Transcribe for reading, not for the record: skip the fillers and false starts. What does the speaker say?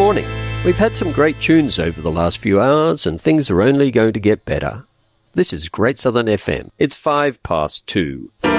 morning. We've had some great tunes over the last few hours and things are only going to get better. This is Great Southern FM. It's 2:05.